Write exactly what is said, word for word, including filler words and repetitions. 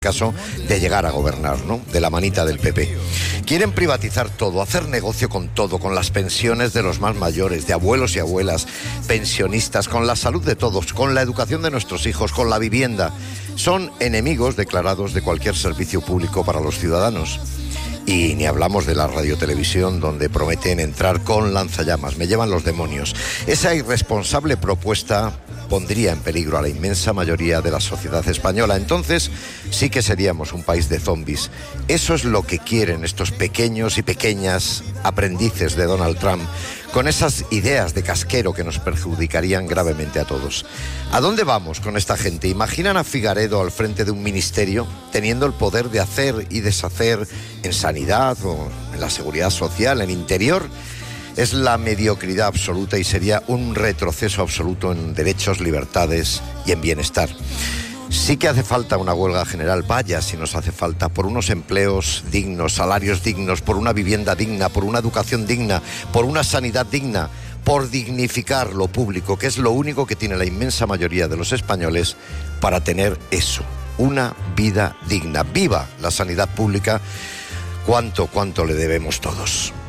caso de llegar a gobernar, ¿no? De la manita del P P. Quieren privatizar todo, hacer negocio con todo, con las pensiones de los más mayores, de abuelos y abuelas, pensionistas, con la salud de todos, con la educación de nuestros hijos, con la vivienda. Son enemigos declarados de cualquier servicio público para los ciudadanos. Y ni hablamos de la radiotelevisión, donde prometen entrar con lanzallamas. Me llevan los demonios. Esa irresponsable propuesta pondría en peligro a la inmensa mayoría de la sociedad española. Entonces sí que seríamos un país de zombies. Eso es lo que quieren estos pequeños y pequeñas aprendices de Donald Trump, con esas ideas de casquero que nos perjudicarían gravemente a todos. ¿A dónde vamos con esta gente? ¿Imaginan a Figaredo al frente de un ministerio, teniendo el poder de hacer y deshacer en sanidad o en la seguridad social, en interior? Es la mediocridad absoluta y sería un retroceso absoluto en derechos, libertades y en bienestar. Sí que hace falta una huelga general, vaya si nos hace falta, por unos empleos dignos, salarios dignos, por una vivienda digna, por una educación digna, por una sanidad digna, por dignificar lo público, que es lo único que tiene la inmensa mayoría de los españoles para tener eso, una vida digna. ¡Viva la sanidad pública! ¿Cuánto, cuánto le debemos todos?